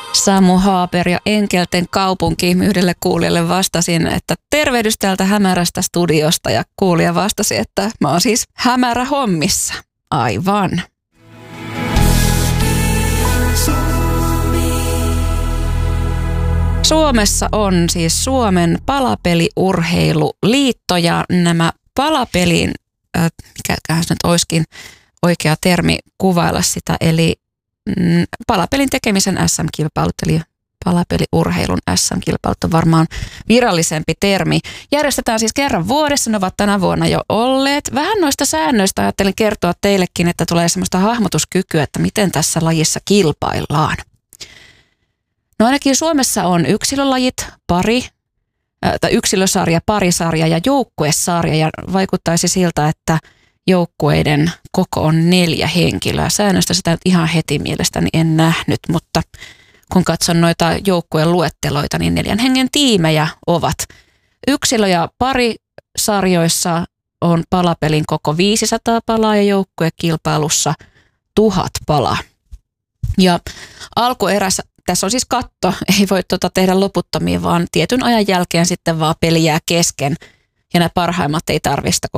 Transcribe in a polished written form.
Samu Haaper ja Enkelten kaupunki. Yhdelle kuulijalle vastasin, että tervehdys täältä hämärästä studiosta, ja kuulija vastasi, että mä oon siis hämärä hommissa. Aivan. Suomessa on siis Suomen palapeliurheiluliitto, ja nämä palapelin, mikäköhän se nyt olisikin oikea termi kuvailla sitä, eli palapelin tekemisen SM-kilpailut, eli palapeliurheilun SM-kilpailut on varmaan virallisempi termi. Järjestetään siis kerran vuodessa, ne ovat tänä vuonna jo olleet. Vähän noista säännöistä ajattelin kertoa teillekin, että tulee semmoista hahmotuskykyä, että miten tässä lajissa kilpaillaan. No ainakin Suomessa on yksilölajit, yksilösarja, parisarja ja joukkuesarja, ja vaikuttaisi siltä, että joukkueiden koko on 4 henkilöä. Säännöstä sitä nyt ihan heti mielestäni en nähnyt, mutta kun katson noita joukkueen luetteloita, niin 4 hengen tiimejä ovat. Yksilö- ja parisarjoissa on palapelin koko 500 palaa ja joukkuekilpailussa 1000 palaa. Ja alkuerässä, tässä on siis katto, ei voi tehdä loputtomiin, vaan tietyn ajan jälkeen sitten vaan peli jää kesken. Ja nämä parhaimmat ei tarvitse